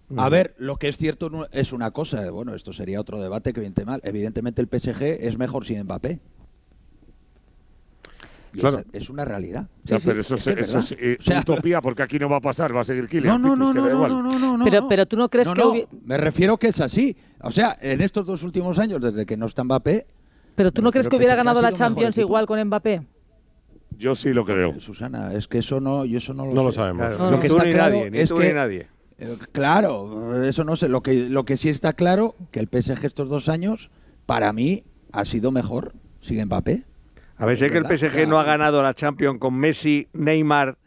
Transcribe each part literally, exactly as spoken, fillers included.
A ver, lo que es cierto no- es una cosa, bueno, esto sería otro debate que viene mal. Evidentemente el P S G es mejor sin Mbappé. Y Claro. esa es una realidad. Ya, Sí, pero sí, eso, es se- que es eso verdad. es eh, O sea, utopía, porque aquí no va a pasar, va a seguir No, Kylian. no, no, Pitus, que no, da no, igual. no, no, no, no, Pero, no. pero tú no crees No, que no, hubi- me refiero que es así. O sea, en estos dos últimos años, desde que no está Mbappé, pero tú me no crees refiero que hubiera P S G ha ganado la sido mejor Champions equipo. igual con Mbappé. Yo sí lo creo. Susana, es que eso no, yo eso no lo No sé. lo sabemos. Claro, No, ni no. tú Lo que ni está claro nadie, ni es tú que- ni nadie. Eh, Claro, eso no sé. Lo que, lo que sí está claro, que el P S G estos dos años, para mí, ha sido mejor sin Mbappé. A ver, sé Es que el verdad, P S G ya. no ha ganado la Champions con Messi, Neymar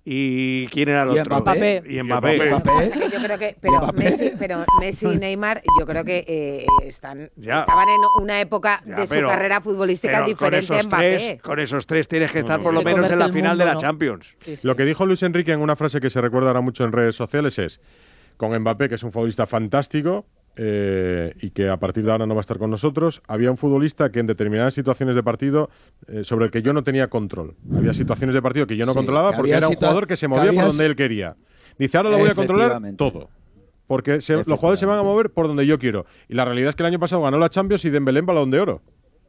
y ¿quién era el Y otro? Mbappé. Y Mbappé. Y Mbappé. Mbappé. Pasa que yo creo que, pero Mbappé. Messi, pero Messi y Neymar, yo creo que eh, están, Ya. estaban en una época Ya, de su pero- carrera futbolística pero diferente con a esos Mbappé. tres, con esos tres tienes que No, estar no, por lo se menos en convierte la el final mundo, de la ¿no? Champions. Sí, sí. Lo que dijo Luis Enrique en una frase que se recuerda ahora mucho en redes sociales es, con Mbappé, que es un futbolista fantástico eh, y que a partir de ahora no va a estar con nosotros, había un futbolista que en determinadas situaciones de partido eh, sobre el que yo no tenía control. Había situaciones de partido que yo no Sí, controlaba que porque había era un situa- jugador que se que movía había por donde si- él quería. Dice, ahora lo voy a controlar Efectivamente. todo. Porque se- los jugadores se van a mover por donde yo quiero. Y la realidad es que el año pasado ganó la Champions y Dembélé en Balón de Oro.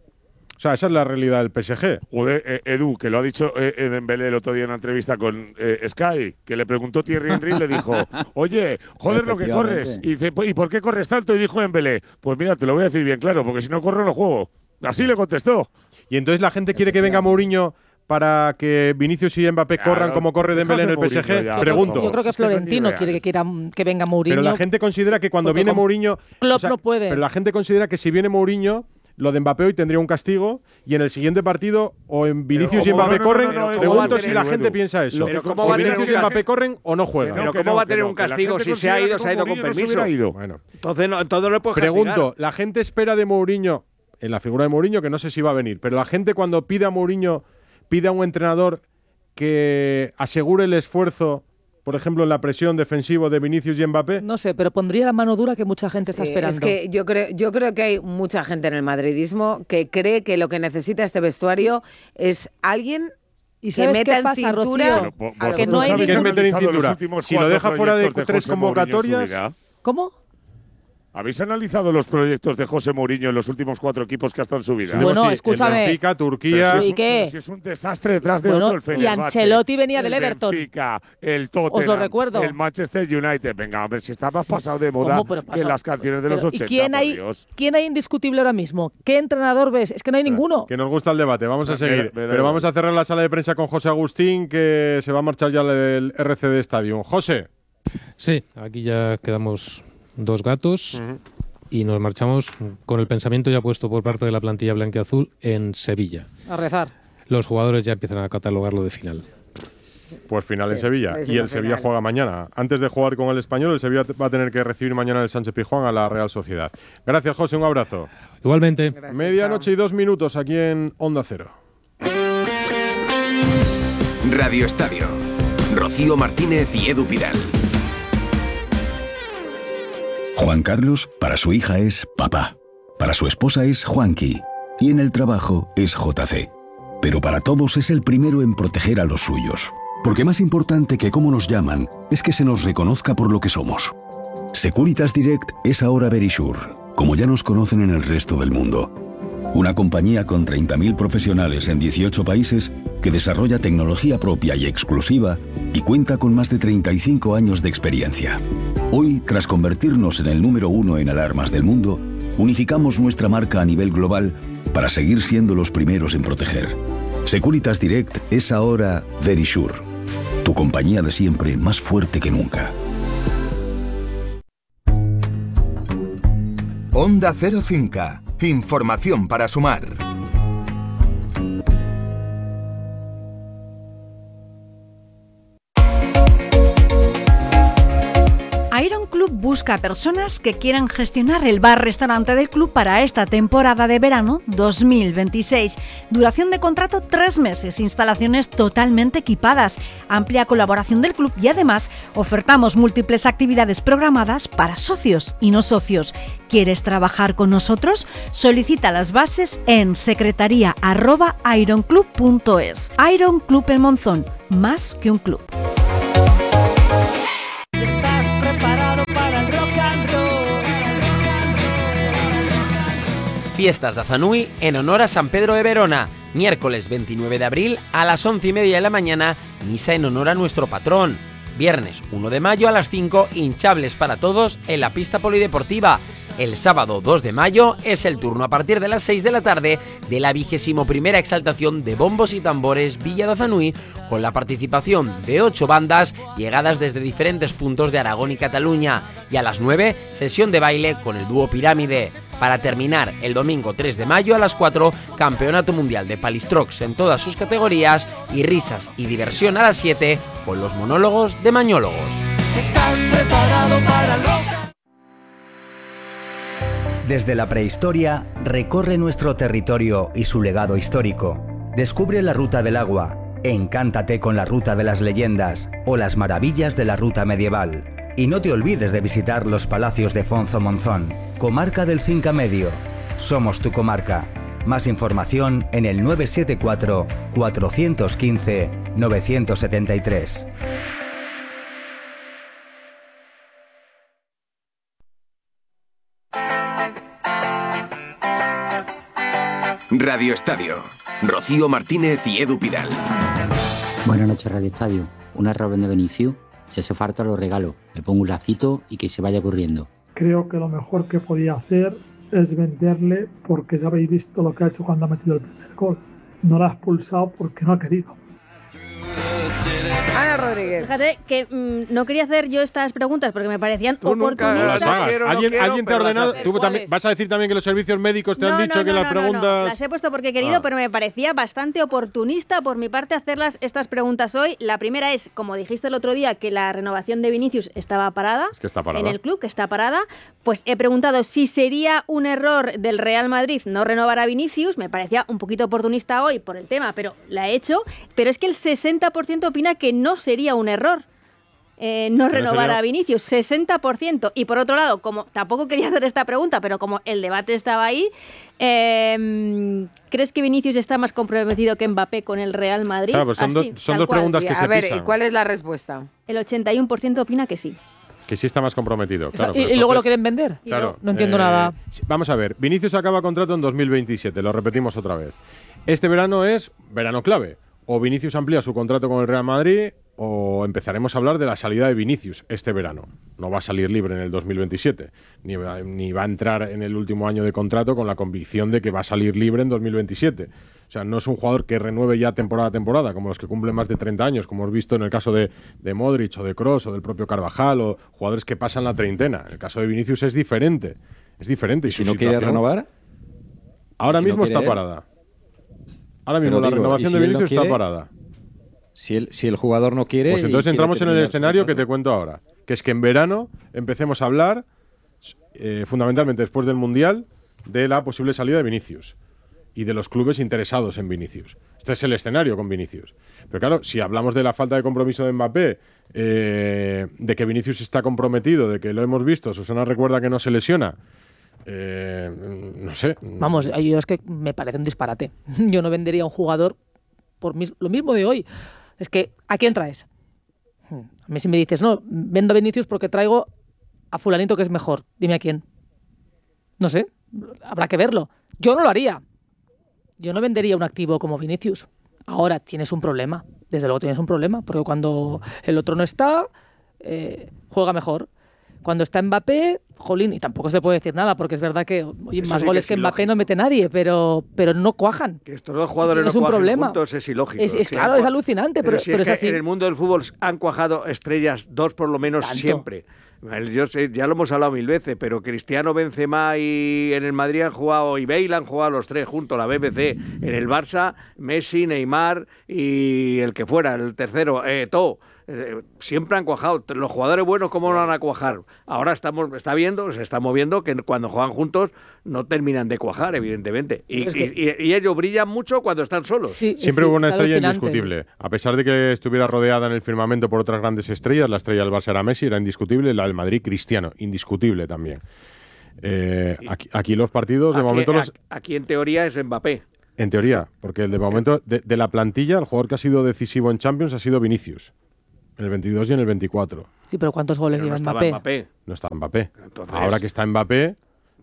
O sea, esa es la realidad del P S G. Joder, eh, Edu, que lo ha dicho eh, eh, Dembélé el otro día en una entrevista con eh, Sky, que le preguntó Thierry Henry y le dijo, oye, joder lo que corres. Y dice, "Pues, ¿y por qué corres tanto? Y dijo Dembélé, pues mira, te lo voy a decir bien claro, porque si no corro no juego. Así le contestó. Y entonces la gente quiere que venga Mourinho para que Vinicius y Mbappé Claro, corran como corre Dembélé en el P S Mourinho G. ya, Pregunto. Yo creo que Es que no es ni Florentino real. quiere que, quiera, que venga Mourinho. Pero la gente considera que cuando porque viene con Mourinho… Klopp no puede. Pero la gente considera que si viene Mourinho, lo de Mbappé hoy tendría un castigo y en el siguiente partido o en Vinicius y ¿cómo? Mbappé No, no, no, corren. no, no, no, Pregunto ¿cómo va a si la tener, gente Edu? piensa eso. Pero ¿cómo si va a tener Vinicius un y Mbappé castigo? corren o no Que juegan. Pero no, que ¿cómo no, va a que tener no, un que la castigo? gente Si se ha considera ido, que se ha ido con Mourinho no se permiso. hubiera ido. Bueno, Entonces no, entonces no le puedes pregunto, castigar. la gente espera de Mourinho, en la figura de Mourinho, que no sé si va a venir, pero la gente cuando pide a Mourinho, pide a un entrenador que asegure el esfuerzo, por ejemplo, en la presión defensivo de Vinicius y Mbappé. No sé, pero pondría la mano dura que mucha gente está Sí, esperando. es que yo creo, yo creo que hay mucha gente en el madridismo que cree que lo que necesita este vestuario es alguien ¿Y que sabes meta qué en pasa, cintura Rocío? Pero, po- a los que no hay ¿Sabes qué es ningún- meter en analizado los cintura? últimos Si lo cuatro deja fuera de proyectos tres José Mourinho en su convocatorias… vida? ¿Cómo? ¿Habéis analizado los proyectos de José Mourinho en los últimos cuatro equipos que ha estado en su vida? Digo, Bueno, sí, en escúchame. Benfica, Pero Turquía… si es ¿Y un- qué? si es un desastre detrás de Bueno, otro el y Fenerbahce. Ancelotti venía del el Everton. Benfica, el Tottenham, recuerdo. el Manchester United. Venga, a ver si está más pasado de moda ¿Cómo? Pero que pasado. las canciones de Pero, los ¿y ochenta, quién por hay, Dios. quién hay indiscutible ahora mismo? ¿Qué entrenador ves? Es que no hay ninguno. Que nos gusta el debate, vamos a Me- seguir. me da Pero igual. vamos a cerrar la sala de prensa con José Agustín, que se va a marchar ya del R C D Stadium. José. Sí, aquí ya quedamos dos gatos y nos marchamos con el pensamiento ya puesto por parte de la plantilla blanquiazul en Sevilla. A rezar. Los jugadores ya empiezan a catalogarlo de final. Pues final Sí, en Sevilla. es Y una el Sevilla final. juega mañana. Antes de jugar con el Español, el Sevilla va a tener que recibir mañana el Sánchez Pizjuán a la Real Sociedad. Gracias, José. Un abrazo. Igualmente. Medianoche y dos minutos aquí en Onda Cero. Radio Estadio. Rocío Martínez y Edu Pidal. Juan Carlos, para su hija es papá. Para su esposa es Juanqui. Y en el trabajo es J C. Pero para todos es el primero en proteger a los suyos. Porque más importante que cómo nos llaman es que se nos reconozca por lo que somos. Securitas Direct es ahora Verisure, como ya nos conocen en el resto del mundo. Una compañía con treinta mil profesionales en dieciocho países que desarrolla tecnología propia y exclusiva y cuenta con más de treinta y cinco años de experiencia. Hoy, tras convertirnos en el número uno en alarmas del mundo, unificamos nuestra marca a nivel global para seguir siendo los primeros en proteger. Securitas Direct es ahora Verisure, tu compañía de siempre más fuerte que nunca. Onda Cero Cinca. Información para sumar. Iron Club busca a personas que quieran gestionar el bar-restaurante del club para esta temporada de verano dos mil veintiséis. Duración de contrato tres meses, instalaciones totalmente equipadas, amplia colaboración del club y además ofertamos múltiples actividades programadas para socios y no socios. ¿Quieres trabajar con nosotros? Solicita las bases en secretaría arroba ironclub punto es. Iron Club en Monzón, más que un club. ¿Estás preparado para el Fiestas de Azanui en honor a San Pedro de Verona. Miércoles veintinueve de abril a las once y media de la mañana, misa en honor a nuestro patrón. Viernes uno de mayo a las cinco, hinchables para todos en la pista polideportiva. El sábado dos de mayo es el turno a partir de las seis de la tarde de la vigésimo primera exaltación de bombos y tambores Villa de Azanui, con la participación de ocho bandas llegadas desde diferentes puntos de Aragón y Cataluña. Y a las nueve, sesión de baile con el dúo Pirámide. Para terminar, el domingo tres de mayo a las cuatro, Campeonato Mundial de Palistrox en todas sus categorías y risas y diversión a las siete con los monólogos de Mañólogos. ¿Estás preparado para lo... Desde la prehistoria, recorre nuestro territorio y su legado histórico. Descubre la Ruta del Agua, encántate con la Ruta de las Leyendas o las maravillas de la Ruta Medieval. Y no te olvides de visitar los palacios de Fonzo Monzón, comarca del Cinca Medio. Somos tu comarca. Más información en el nueve siete cuatro, cuatro uno cinco, nueve siete tres. Radio Estadio. Rocío Martínez y Edu Pidal. Buenas noches, Radio Estadio. Un error de Vinicius. Si hace falta lo regalo. Le pongo un lacito y que se vaya corriendo. Creo que lo mejor que podía hacer es venderle, porque ya habéis visto lo que ha hecho cuando ha metido el primer gol. No lo ha expulsado porque no ha querido. Ana Rodríguez. Fíjate que mmm, no quería hacer yo estas preguntas porque me parecían Tú oportunistas. Nunca, quiero, ¿Alguien, no quiero, ¿alguien te ha ordenado? ¿Tú también, vas a decir también que los servicios médicos te no, han dicho no, que no, las no, preguntas... No, no. Las he puesto porque he querido, ah. pero me parecía bastante oportunista por mi parte hacerlas estas preguntas hoy. La primera es, como dijiste el otro día, que la renovación de Vinicius estaba parada. Es que está parada. En el club, que está parada. Pues he preguntado si sería un error del Real Madrid no renovar a Vinicius. Me parecía un poquito oportunista hoy por el tema, pero la he hecho. Pero es que el sesenta por ciento opina que no sería un error. Eh, no renovar a Vinicius, sesenta por ciento. Y por otro lado, como tampoco quería hacer esta pregunta, pero como el debate estaba ahí, eh, ¿crees que Vinicius está más comprometido que Mbappé con el Real Madrid? Claro, pues son, Así, do, son dos cual. preguntas que a se ver, pisan. ¿y cuál es la respuesta? El ochenta y uno por ciento opina que sí. Que sí está más comprometido. Claro, y, y entonces, luego lo quieren vender. Claro, no entiendo eh, nada. Vamos a ver, Vinicius acaba contrato en dos mil veintisiete, lo repetimos otra vez. Este verano es verano clave. O Vinicius amplía su contrato con el Real Madrid, o empezaremos a hablar de la salida de Vinicius este verano. No va a salir libre en el dos mil veintisiete, ni va, ni va a entrar en el último año de contrato con la convicción de que va a salir libre en dos mil veintisiete. O sea, no es un jugador que renueve ya temporada a temporada, como los que cumplen más de treinta años, como hemos visto en el caso de, de Modric o de Kroos o del propio Carvajal, o jugadores que pasan la treintena. En el caso de Vinicius es diferente. Es diferente. Y si su no quiere renovar, ahora si mismo no está quiere parada. Ahora mismo Pero la digo, renovación si de Vinicius no quiere, está parada. Si el, si el jugador no quiere... Pues entonces entramos en el escenario que te cuento ahora, que es que en verano empecemos a hablar, eh, fundamentalmente después del Mundial, de la posible salida de Vinicius y de los clubes interesados en Vinicius. Este es el escenario con Vinicius. Pero claro, si hablamos de la falta de compromiso de Mbappé, eh, de que Vinicius está comprometido, de que lo hemos visto, Susana recuerda que no se lesiona, eh, no sé. Vamos, yo es que me parece un disparate. Yo no vendería a un jugador por mis, lo mismo de hoy. Es que, ¿a quién traes? A mí si me dices, no, vendo a Vinicius porque traigo a fulanito que es mejor. Dime a quién. No sé, habrá que verlo. Yo no lo haría. Yo no vendería un activo como Vinicius. Ahora tienes un problema. Desde luego tienes un problema, porque cuando el otro no está, eh, juega mejor. Cuando está Mbappé, jolín, y tampoco se puede decir nada, porque es verdad que oye, más sí goles que que, es Mbappé ilógico. No mete nadie, pero, pero no cuajan. Que estos dos jugadores no es un cuajen problema. juntos es ilógico. Es, es, Sí, claro, han es cua- alucinante, pero, pero, si pero es es que así. en el mundo del fútbol han cuajado estrellas, dos por lo menos Tanto. siempre. El- Yo sé, ya lo hemos hablado mil veces, pero Cristiano, Benzema y en el Madrid han jugado, y Bale han jugado los tres juntos, la B B C. En el Barça, Messi, Neymar y el que fuera, el tercero, eh, Eto'o. Eh, siempre han cuajado. Los jugadores buenos, ¿cómo no van a cuajar? Ahora estamos, está viendo, se está moviendo que cuando juegan juntos no terminan de cuajar, evidentemente. Y, Es que- y- y ellos brillan mucho cuando están solos. Sí, Siempre sí, hubo una estrella alucinante. indiscutible. A pesar de que estuviera rodeada en el firmamento por otras grandes estrellas, la estrella del Barça era Messi, era indiscutible, la del Madrid Cristiano, indiscutible también. Eh, aquí, aquí los partidos, de Aquí, momento, los, a- aquí en teoría es Mbappé. en teoría, porque el de momento de, de la plantilla, el jugador que ha sido decisivo en Champions ha sido Vinicius, en el veintidós y en el veinticuatro. Sí, pero ¿cuántos goles Pero lleva no estaba Mbappé? Mbappé. No está Mbappé. Entonces- Ahora que está Mbappé,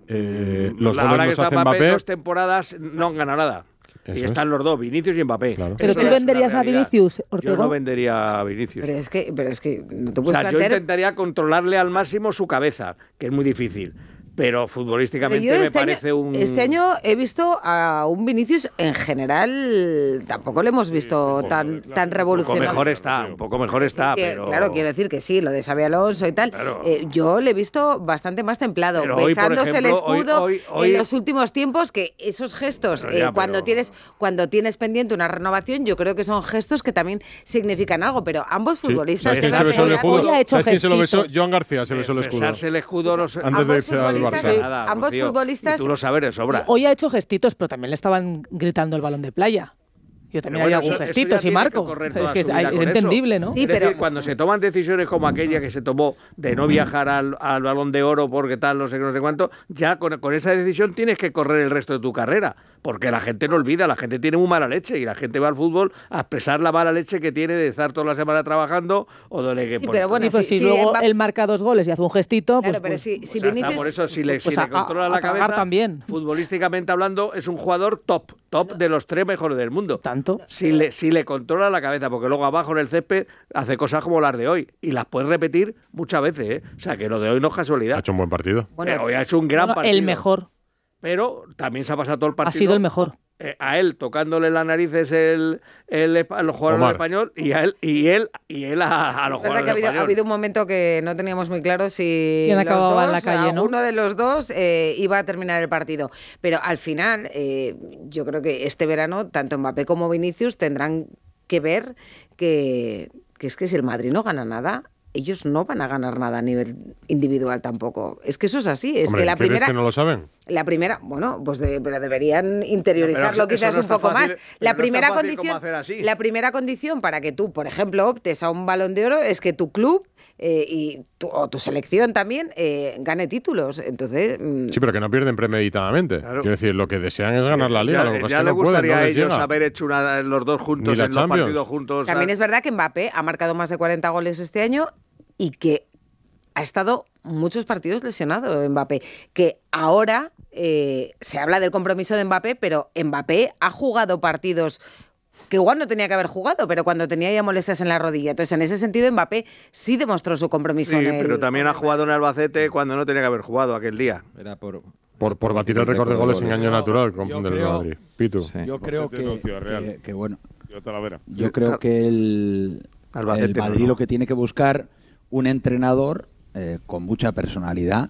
eh, los Ahora goles que los está hace Mbappé, Mbappé. dos temporadas no han ganado nada. Eso y es. están los dos, Vinicius y Mbappé. Claro. Pero Eso tú es venderías una a realidad. Vinicius, Yo Ortega. no vendería a Vinicius. Pero es que, pero es que no te O puedes sea, yo plantear... intentaría controlarle al máximo su cabeza, que es muy difícil. Pero futbolísticamente Pero yo me este parece año, un... Este año he visto a un Vinicius, en general, tampoco le hemos visto sí, tan, joder, claro. tan Un poco revolucionario. mejor está, un poco mejor está, Sí, sí, pero... Claro, quiero decir que sí, lo de Xabi Alonso y tal. Eh, yo le he visto bastante más templado, Pero hoy, por besándose el ejemplo, hoy- escudo hoy- hoy- en los últimos tiempos, que esos gestos, Pero ya, eh, cuando, pero- tienes, cuando tienes pendiente una renovación, yo creo que son gestos que también significan algo, pero ambos Sí. futbolistas... ¿Sabes quién se deben besó el pensar- escudo? Hoy ha hecho ¿Sabes quién se lo besó? gestitos. Joan García se besó el escudo. Besarse el escudo no se- Antes de Ambos irse al futbolistas- Barça. nada, ambos Rocío. futbolistas- Y tú lo sabes de sobra. Hoy ha hecho gestitos, pero también le estaban gritando el balón de playa. Yo también Pero haría bueno, algún eso- eso gestito, ya sí, tiene que Marco. correr Es toda que su es vida con entendible, eso. ¿no? Sí, Es pero- decir, cuando se toman decisiones como aquella que se tomó de no viajar al, al Balón de Oro porque tal, no sé qué, no sé cuánto, ya con, con esa decisión tienes que correr el resto de tu carrera, porque la gente no olvida, la gente tiene muy mala leche y la gente va al fútbol a expresar la mala leche que tiene de estar toda la semana trabajando o de que... Sí, por- pero bueno, Y pues si- si si luego Mbappé- él marca dos goles y hace un gestito, Claro, pues, pero pues- si, si Pues ya está, Vinicius... por eso, si le, pues si a- le controla a la tragar cabeza, también. futbolísticamente hablando, es un jugador top, top de los tres mejores del mundo. Tanto. Si le, si le controla la cabeza, porque luego abajo en el césped hace cosas como las de hoy y las puedes repetir muchas veces, ¿eh? O sea, que lo de hoy no es casualidad. Ha hecho un buen partido. Bueno, Eh, hoy ha hecho un gran bueno, partido. el mejor. Pero también se ha pasado todo el partido. Ha sido el mejor. eh, a él tocándole las narices el, el, espa- los jugadores Omar. del Español y a él y él y él a, a los Es verdad jugadores que ha habido, del ha Español. habido un momento que no teníamos muy claro si ¿Quién los acababa dos, en la calle, no? uno de los dos eh, iba a terminar el partido. Pero al final, eh, yo creo que este verano, tanto Mbappé como Vinicius tendrán que ver que, que es que si el Madrid no gana nada, ellos no van a ganar nada a nivel individual tampoco. Es que eso es así. Es Hombre, que la ¿crees primera... que no lo saben? La primera, bueno, pues de- pero deberían interiorizarlo No, pero eso quizás no un está poco fácil, más. pero La no es tan primera fácil como condición, hacer así. la primera condición para que tú, por ejemplo, optes a un Balón de Oro es que tu club eh, y tu, o tu selección también eh, gane títulos. Entonces, mm, Sí, pero que no pierden premeditadamente. Quiero decir, lo que desean es ganar la liga. Ya, lo que pasa es ya que le no pueden, gustaría no a les ellos llega. haber hecho una, los dos juntos Ni la en los Champions. partidos juntos. también ¿sabes? es verdad que Mbappé ha marcado más de cuarenta goles este año y que ha estado muchos partidos lesionado Mbappé, que ahora eh, se habla del compromiso de Mbappé, pero Mbappé ha jugado partidos que igual no tenía que haber jugado, pero cuando tenía ya molestias en la rodilla. Entonces, en ese sentido, Mbappé sí demostró su compromiso. Sí, en el- pero también ha jugado en Albacete cuando no tenía que haber jugado aquel día. Era por... Por, por batir el récord de goles en año natural con yo del creo- Madrid. Pitu. Yo creo Albacete no, que, Ciudad Real. que- que, bueno, Yo Talavera. yo creo que el, Albacete el no, Madrid no. lo que tiene que buscar un entrenador eh, con mucha personalidad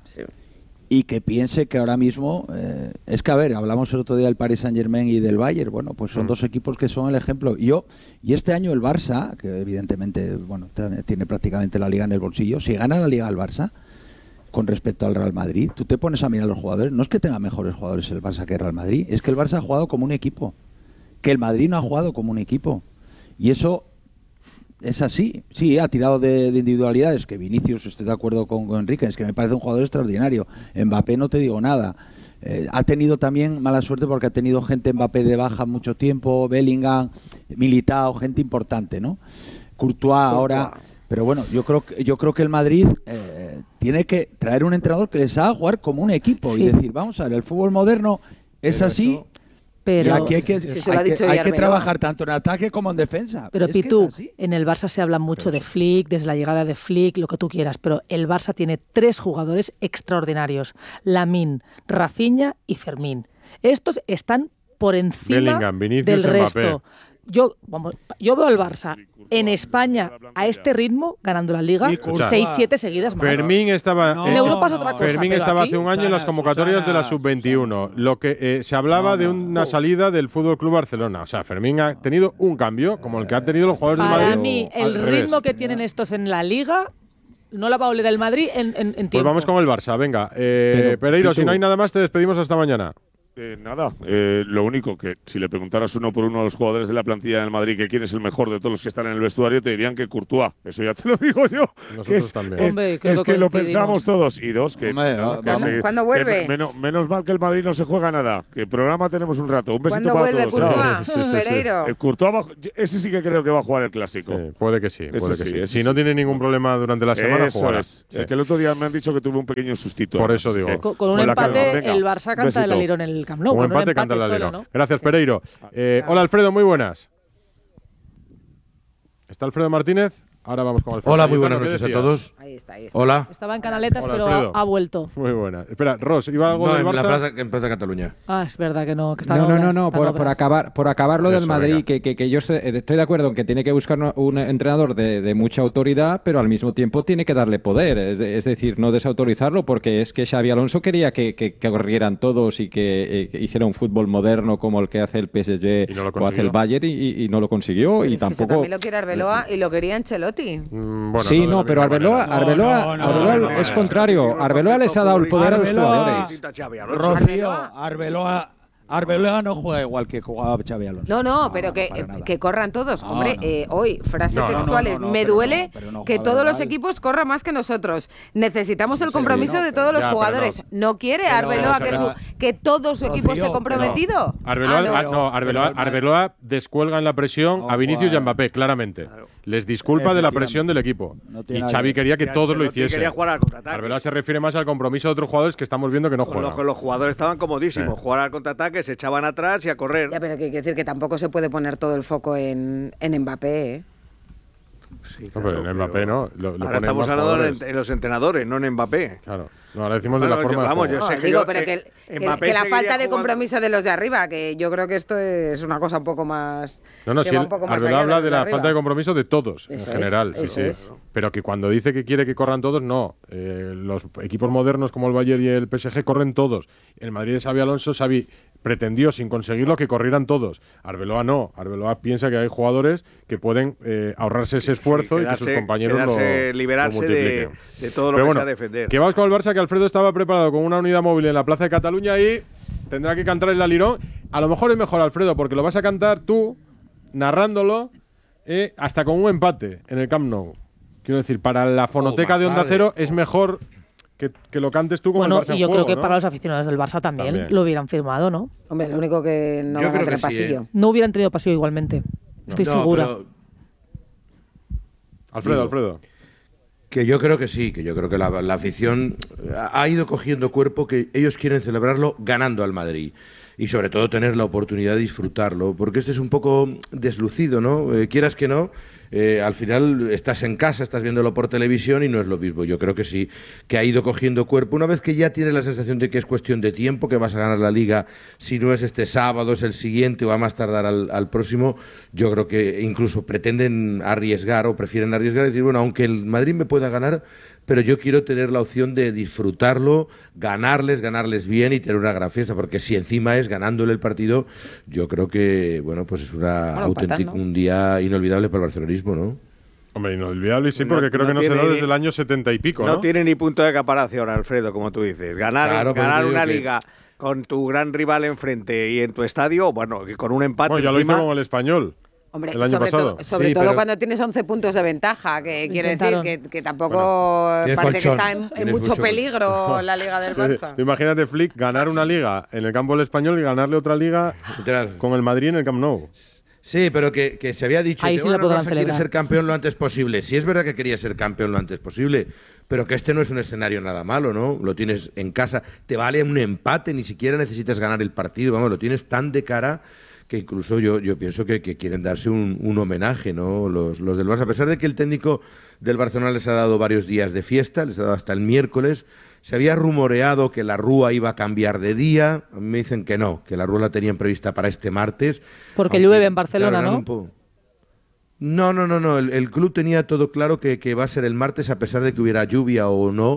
y que piense que ahora mismo eh, es que a ver, hablamos el otro día del Paris Saint-Germain y del Bayern, bueno, pues son Mm. dos equipos que son el ejemplo. Y yo y este año el Barça, que evidentemente, bueno, t- tiene prácticamente la liga en el bolsillo, si gana la liga el Barça con respecto al Real Madrid, tú te pones a mirar los jugadores, no es que tenga mejores jugadores el Barça que el Real Madrid, es que el Barça ha jugado como un equipo, que el Madrid no ha jugado como un equipo. Y eso es así. Sí, ha tirado de, de individualidades, que Vinicius, estoy de acuerdo con, con Enrique, es que me parece un jugador extraordinario. Mbappé no te digo nada. Eh, ha tenido también mala suerte porque ha tenido gente Mbappé de baja mucho tiempo, Bellingham, Militao, gente importante, ¿no? Courtois ahora... Pero bueno, yo creo que yo creo que el Madrid eh, tiene que traer un entrenador que les haga jugar como un equipo Sí. y decir, vamos a ver, el fútbol moderno es Pero así. eso- Pero- y aquí hay que, Sí, se lo ha hay que- dicho hay que Yarmeroa. trabajar tanto en ataque como en defensa. Pero Es que es Pitu, así. en el Barça se habla mucho de Flick, desde la llegada de Flick, lo que tú quieras, pero el Barça tiene tres jugadores extraordinarios, Lamine, Rafinha y Fermín. Estos están por encima Bellingham, Vinicius, del Mbappé. resto. Yo, vamos, yo veo al Barça en España a este ritmo ganando la Liga Y Courtois. seis siete seguidas más. Fermín estaba, No, en eh, Europa es otra cosa. Fermín pero estaba aquí- hace un año en las Susana, convocatorias de la Susana, sub veintiuno. Lo que eh, se hablaba de una salida del Fútbol Club Barcelona. O sea, Fermín ha tenido un cambio como el que han tenido los jugadores del Para Madrid. mí, al el revés. ritmo que tienen estos en la Liga no la va a oler el Madrid en, en, en Pues tiempo. vamos con el Barça. Venga, eh, Pero, Pereiro, si Pitu. no hay nada más, te despedimos hasta mañana. Eh, nada, eh, lo único que si le preguntaras uno por uno a los jugadores de la plantilla del Madrid que quién es el mejor de todos los que están en el vestuario, te dirían que Courtois. Eso ya te lo digo yo. Nosotros que es, también. eh, Hombre, es creo que, que lo coincidimos. pensamos todos. Y dos, que, Hombre, no, que vamos. se- ¿Cuándo que vuelve? me- menos, menos mal que el Madrid no se juega nada. Que programa tenemos un rato. Un besito ¿Cuándo para vuelve todos. Chao. Courtois? Sí, sí, sí. Pereiro. Eh, Courtois va- ese sí que creo que va a jugar el clásico. Sí, puede que sí, Ese puede que sí, sí. ese Si sí. no tiene ningún problema durante la semana, Eso jugará. es. Sí. Eh, que el otro día me han dicho que tuvo un pequeño sustito. Por ¿eh? eso Así digo. que- Con, con un con la calma. empate, Venga, el Barça canta besito. el alirón en el Camp Nou. Un con empate canta el solo, alero. ¿no? Gracias, Pereiro. Eh, hola, Alfredo, muy buenas. ¿Está Alfredo Martínez? Ahora vamos con Alfredo. Hola, muy buenas ¿Qué noches a decías? todos. Ahí está, ahí está. Hola. Estaba en Canaletas, Hola, pero Alfredo. ha, ha vuelto. Muy buena. Espera, Ross, ¿iba algo No, del en Barça? la plaza, en Plaza Cataluña. Ah, es verdad que no. Que está No, en no, no, obras, no, está en por, por obras. acabar, por acabar lo del Eso, Madrid, venga. que, que, que yo estoy, estoy de acuerdo en que tiene que buscar un- un entrenador de, de mucha autoridad, pero al mismo tiempo tiene que darle poder, es, de- es decir, no desautorizarlo, porque es que Xavi Alonso quería que, que, que corrieran todos y que, eh, que hiciera un fútbol moderno como el que hace el P S G Y no lo o hace el consiguió. Bayern y, y- y no lo consiguió, y Es que eso tampoco... también lo quiere Arbeloa y lo quería Ancelotti. Mm, bueno, sí, de no, la pero misma Arbeloa, manera. Arbeloa, No, no, Arbeloa no, no, es no. contrario. Arbeloa les ha dado el poder a los Arbeloa- jugadores. Rocío, Arbeloa, Arbeloa no juega igual que jugaba Xavi Alonso. No, no, pero no, que, para nada. que corran todos. No, Hombre, no. eh, hoy, frases No, no, textuales. no, no, no, Me pero duele no, pero no que juega todos los mal. equipos corran más que nosotros. Necesitamos el compromiso no, de todos pero- los ya, pero jugadores. no. No, quiere Pero- Arbeloa pero- que, su- que todo su equipo Rocío, esté comprometido. Arbeloa, Ah, no. ah, no, Arbeloa, pero- Arbeloa descuelga en la presión No, a Vinicius y a Juan. Mbappé, claramente. Les disculpa de la presión del equipo. No tiene Y nada Xavi que ver. quería que Y todos lo Ancelotti hiciesen. quería jugar al contraataque. Arbeloa se refiere más al compromiso de otros jugadores que estamos viendo que no Con juegan. los, con los jugadores estaban comodísimos. Sí. Jugar al contraataque, se echaban atrás y a correr. Ya, pero que quiere decir que tampoco se puede poner todo el foco en, en Mbappé, ¿eh? Sí, No, pero en Mbappé no. Lo, lo Ahora ponen estamos más hablando jugadores. en, en los entrenadores, no en Mbappé. Claro. No, ahora decimos Bueno, de la yo- forma de vamos, juego. yo sé No, que digo, yo- pero eh, que, que- Mbappé que la seguiría falta de jugando- compromiso de los de arriba, que yo creo que esto es una cosa un poco más. No, no, que si va él, un poco más Arbeloa allá habla los de la arriba. falta de compromiso de todos, Eso en es, general. sí, eso sí. es. Pero que cuando dice que quiere que corran todos, no. Eh, los equipos modernos como el Bayern y el P S G corren todos. El Madrid de Xavi Alonso, Xavi pretendió, sin conseguirlo, que corrieran todos. Arbeloa no. Arbeloa piensa que hay jugadores que pueden eh, ahorrarse ese esfuerzo y que sus quedarse- compañeros lo, quedarse, lo liberarse de, multipliquen. de todo lo Pero que bueno, sea defender. que vamos con el Barça, que Alfredo estaba preparado con una unidad móvil en la Plaza de Cataluña y tendrá que cantar el alirón. A lo mejor es mejor, Alfredo, porque lo vas a cantar tú, narrándolo, eh, hasta con un empate en el Camp Nou. Quiero decir, para la fonoteca Oh, de Onda madre. Cero es mejor que, que lo cantes tú con Bueno, el Barça en y yo juego, creo que ¿no? para los aficionados del Barça también, También. lo hubieran firmado, ¿no? Hombre, lo único que no Yo van a creo tener que sí, pasillo. ¿eh? No hubieran tenido pasillo igualmente. Estoy No, segura. pero Alfredo, Digo, Alfredo. Que yo creo que sí, que yo creo que la, la afición ha ido cogiendo cuerpo, que ellos quieren celebrarlo ganando al Madrid. Y sobre todo tener la oportunidad de disfrutarlo, porque este es un poco deslucido, ¿no? Eh, quieras que no, eh, al final estás en casa, estás viéndolo por televisión y no es lo mismo. Yo creo que sí, que ha ido cogiendo cuerpo. Una vez que ya tienes la sensación de que es cuestión de tiempo, que vas a ganar la Liga, si no es este sábado, es el siguiente o va a más tardar al, al próximo, yo creo que incluso pretenden arriesgar o prefieren arriesgar y decir, bueno, aunque el Madrid me pueda ganar, pero yo quiero tener la opción de disfrutarlo, ganarles, ganarles bien y tener una gran fiesta, porque si encima es ganándole el partido, yo creo que, bueno, pues es una Bueno, auténtico, empatando. un día inolvidable para el barcelonismo, ¿no? Hombre, inolvidable sí, No- porque creo no que no se tiene da ni- desde el año setenta y pico, No ¿no? tiene ni punto de comparación, Alfredo, como tú dices. Ganar, Claro, pero ganar te digo una que- liga con tu gran rival enfrente y en tu estadio, bueno, que con un empate Bueno, ya lo encima, hizo con el Español. Hombre, el año sobre, pasado. todo, sobre Sí, todo pero- cuando tienes once puntos de ventaja, que quiere decir Intentaron. que, que tampoco Tienes parece que colchón, está en, en tienes mucho mucho peligro la Liga del Barça. Tú imagínate, Flick, ganar una liga en el campo del Español y ganarle otra liga Literal. con el Madrid en el Camp Nou. Sí, pero que, que se había dicho Ahí que sí la bueno, el podrán Barça quiere celebrar. ser campeón lo antes posible. Sí es verdad que quería ser campeón lo antes posible, pero que este no es un escenario nada malo, ¿no? Lo tienes en casa, te vale un empate, ni siquiera necesitas ganar el partido, vamos, lo tienes tan de cara que incluso yo, yo pienso que, que quieren darse un, un homenaje, ¿no? Los, los del Barça, a pesar de que el técnico del Barcelona les ha dado varios días de fiesta, les ha dado hasta el miércoles. Se había rumoreado que la Rúa iba a cambiar de día. A mí me dicen que no, que la Rúa la tenían prevista para este martes. Porque Aunque, llueve en Barcelona, claro, ¿no? un po- No, no, no, no. El, el club tenía todo claro que, que va a ser el martes a pesar de que hubiera lluvia o no.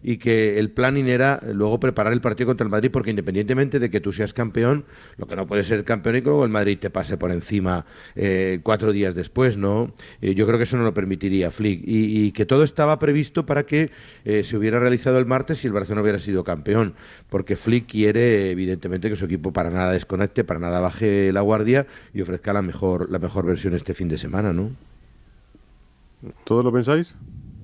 y que el planning era luego preparar el partido contra el Madrid, porque independientemente de que tú seas campeón, lo que no puede ser campeón y que luego el Madrid te pase por encima eh, cuatro días después, ¿no? Eh, yo creo que eso no lo permitiría Flick, y, y que todo estaba previsto para que eh, se hubiera realizado el martes si el Barcelona hubiera sido campeón, porque Flick quiere evidentemente que su equipo para nada desconecte, para nada baje la guardia y ofrezca la mejor, la mejor versión este fin de semana, ¿no? ¿Todos lo pensáis?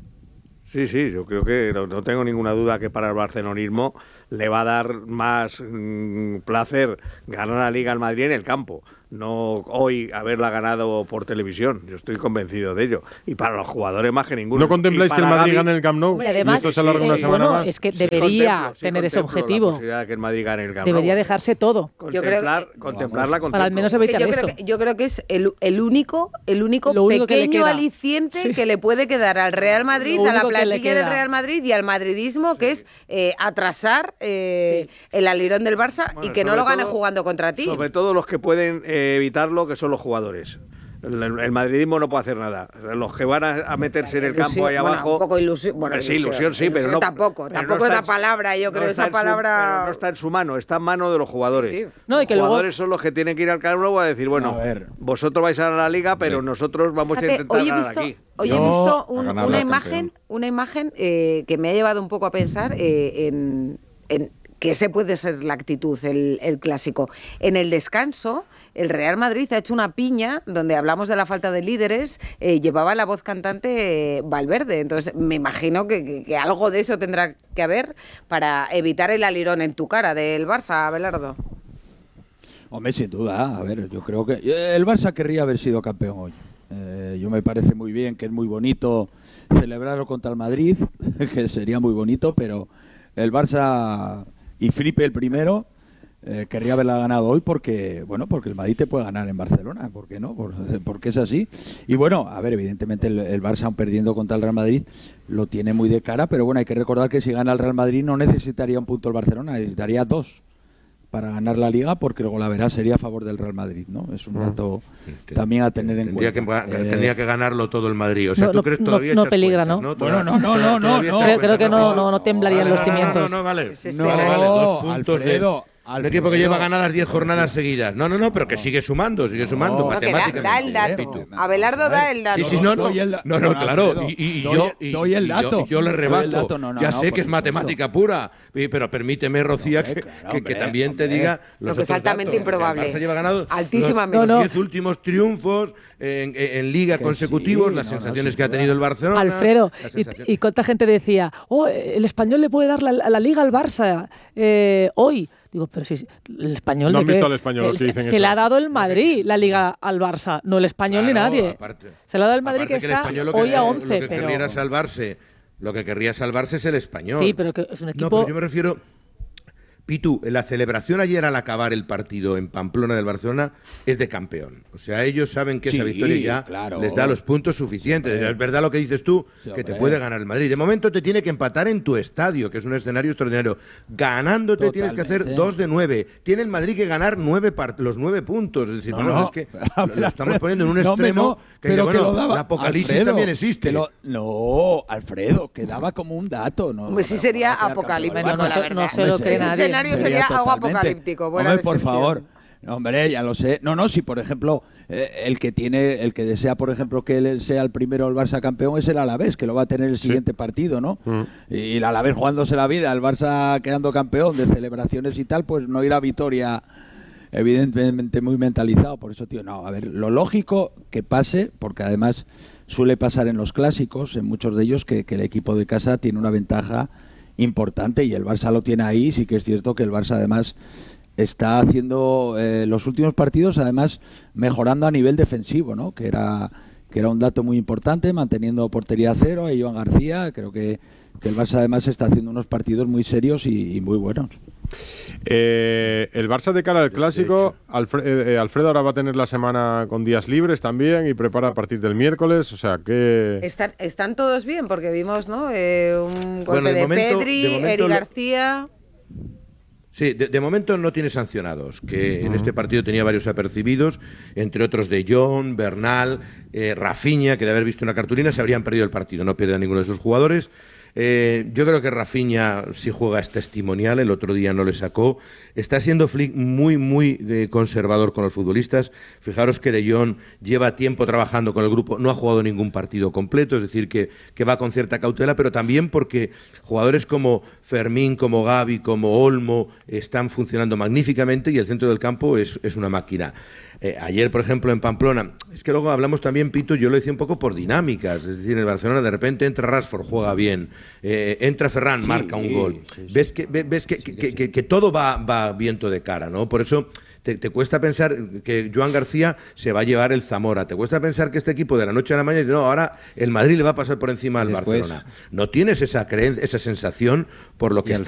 Sí, sí, yo creo que no, no tengo ninguna duda que para el barcelonismo le va a dar más mmm, placer ganar la Liga al Madrid en el campo, no hoy haberla ganado por televisión. Yo estoy convencido de ello. Y para los jugadores más que ninguno. ¿No contempláis que el Madrid Gavi... gane en el Camp Nou? Hombre, además, y esto se alarga una eh, semana bueno, más. es que Sí, debería contemplo, sí, tener ese contemplo objetivo. La posibilidad de que el Madrid gane el Camp Debería Nou. dejarse todo. Contemplar, Yo creo que- contemplarla contemplo. Para al menos evitar yo, creo eso. que, yo creo que es el, el único, el único Lo único que le pequeño queda. aliciente Sí. que le puede quedar al Real Madrid, Lo a la único que le plantilla del queda. Real Madrid y al madridismo, que es eh, atrasar eh, el alirón del Barça Bueno, y que no sobre lo gane todo- jugando contra ti. Sobre todo los que pueden eh, evitarlo, que son los jugadores. El, el- el madridismo no puede hacer nada. Los que van a, a meterse en el campo Ilusión, ahí bueno, abajo. un poco ilusión, bueno, sí, ilusión, sí, pero ilusión no. tampoco, pero tampoco no es está la en su- palabra, yo no creo está esa en su- palabra. pero no está en su mano, está en mano de los jugadores. Sí, sí. No, y que los luego- jugadores son los que tienen que ir al Camp Nou a decir, bueno, A ver. vosotros vais a ganar la Liga, pero nosotros vamos a Fíjate, intentar hoy he ganar visto, aquí. hoy he Yo visto a un- ganar una la imagen, campeón. una imagen eh, que me ha llevado un poco a pensar eh, en, en que ese puede ser la actitud, el, el clásico. En el descanso, el Real Madrid ha hecho una piña donde hablamos de la falta de líderes, eh, llevaba la voz cantante eh, Valverde. Entonces, me imagino que, que- que algo de eso tendrá que haber para evitar el alirón en tu cara del Barça, Abelardo. Hombre, sin duda, a ver, yo creo que el Barça querría haber sido campeón hoy. Eh, yo me parece muy bien, que es muy bonito celebrarlo contra el Madrid, que sería muy bonito, pero el Barça y Felipe el primero eh, querría haberla ganado hoy porque, bueno, porque el Madrid te puede ganar en Barcelona, ¿por qué no? Por- porque es así. Y bueno, a ver, evidentemente el, el Barça aun perdiendo contra el Real Madrid lo tiene muy de cara, pero bueno, hay que recordar que si gana el Real Madrid no necesitaría un punto el Barcelona, necesitaría dos para ganar la Liga, porque el golaveras sería a favor del Real Madrid, ¿no? Es un dato también a tener en Tendría cuenta. que, Eh, tendría que ganarlo todo el Madrid. O sea, No, ¿tú no, crees no- todavía no echas peligra, cuentas, ¿no? Bueno, no, no, no, no, Todavía no. echas Creo, creo que cuentas, no, no, no temblarían No, los no, no, cimientos. No, no, vale. No, vale, vale, dos puntos Alfredo, de... Un equipo que lleva ganadas diez jornadas seguidas. No, no, no, pero que sigue sumando, sigue sumando. No, que da, matemáticamente. da el dato. Pitu. Abelardo da el dato. Sí, sí, no, no, Doy el da- no, no, claro, Alfredo, y, y- y doy- yo, y- doy el y yo- dato. y yo le Doy el rebato, dato, no, no, ya no, sé por que es supuesto. matemática pura, y- pero permíteme, Rocía, que, claro, que- que hombre, también te hombre. diga Lo los que es otros altamente datos. improbable. El Barça lleva ganado Altísimamente. los No, no. diez últimos triunfos en, en- en Liga Que consecutivos, sí, las no, no, sensaciones sin que ha duda. tenido el Barcelona. Alfredo, las y, sensaciones- y cuánta gente decía, oh, el español le puede dar la, la liga al Barça eh, hoy. Digo, pero si el español... No ¿de han qué? visto al español los El- que dicen Se eso. le ha dado el Madrid la liga al Barça, no el español ni Claro, nadie. aparte- Se le ha dado el Madrid aparte que el está español lo que- hoy a Lo once. que pero... querría salvarse, lo que querría salvarse es el español. Sí, pero que es un equipo... No, pero yo me refiero... Pitu, la celebración ayer al acabar el partido en Pamplona del Barcelona es de campeón. O sea, ellos saben que esa Sí, victoria ya claro. les da los puntos suficientes. Hombre. Es verdad lo que dices tú, Sí, que te hombre. puede ganar el Madrid. De momento te tiene que empatar en tu estadio, que es un escenario extraordinario. Ganándote tienes que hacer Totalmente. dos de nueve. Tiene el Madrid que ganar nueve par- los nueve puntos. Es decir, No, vamos, no. es que lo, lo estamos poniendo en un No, hombre, extremo no, que, pero dice, que bueno, lo daba- la apocalipsis Alfredo, también existe. que lo- no, Alfredo, que daba como un dato. No, Hombre, sí Pero sería ¿cómo va a quedar apocalíptico, campeón? no, la se- verdad. no se lo cree Ese nadie. escenario sería algo totalmente. apocalíptico. Buena Hombre, por descripción. favor. No, hombre, ya lo sé. No, no, si por ejemplo eh, el que tiene, el que desea, por ejemplo, que él sea el primero el Barça campeón es el Alavés, que lo va a tener el siguiente partido, ¿no? Mm. Y el Alavés jugándose la vida, el Barça quedando campeón de celebraciones y tal, pues no irá a Vitoria evidentemente muy mentalizado. Por eso, tío, no, a ver, lo lógico que pase, porque además suele pasar en los clásicos, en muchos de ellos, que, que el equipo de casa tiene una ventaja importante y el Barça lo tiene ahí. Sí que es cierto que el Barça además está haciendo eh, los últimos partidos, además mejorando a nivel defensivo, ¿no? Que era que era un dato muy importante, manteniendo portería a cero a Iván García. Creo que, que el Barça además está haciendo unos partidos muy serios y, y muy buenos. Eh, el Barça de cara al clásico, Alfre- eh, eh, Alfredo ahora va a tener la semana con días libres también y prepara a partir del miércoles, o sea que... Están, están todos bien, porque vimos, ¿no? Eh, un golpe Bueno, de de, momento- Pedri, de momento Eric lo- García. Sí, de, de momento no tiene sancionados, que en este partido tenía varios apercibidos, entre otros de Jong, Bernal, eh, Rafinha, que de haber visto una cartulina se habrían perdido el partido, no pierde a ninguno de esos jugadores. Eh, yo creo que Rafinha, si juega, es testimonial. El otro día no le sacó. Está siendo Flick muy, muy eh, conservador con los futbolistas. Fijaros que De Jong lleva tiempo trabajando con el grupo, no ha jugado ningún partido completo, es decir, que, que va con cierta cautela, pero también porque jugadores como Fermín, como Gavi, como Olmo están funcionando magníficamente y el centro del campo es, es una máquina. Eh, ayer, por ejemplo, en Pamplona, es que luego hablamos también, Pito, yo lo decía un poco por dinámicas, es decir, en el Barcelona de repente entra Rashford, juega bien, eh, entra Ferran, sí, marca un gol. Sí, sí. Ves que, ves que, que, que, que, que todo va, va viento de cara, ¿no? Por eso te, te cuesta pensar que Joan García se va a llevar el Zamora, te cuesta pensar que este equipo de la noche a la mañana dice, no, ahora el Madrid le va a pasar por encima al Barcelona. No tienes esa creencia, esa sensación por lo que está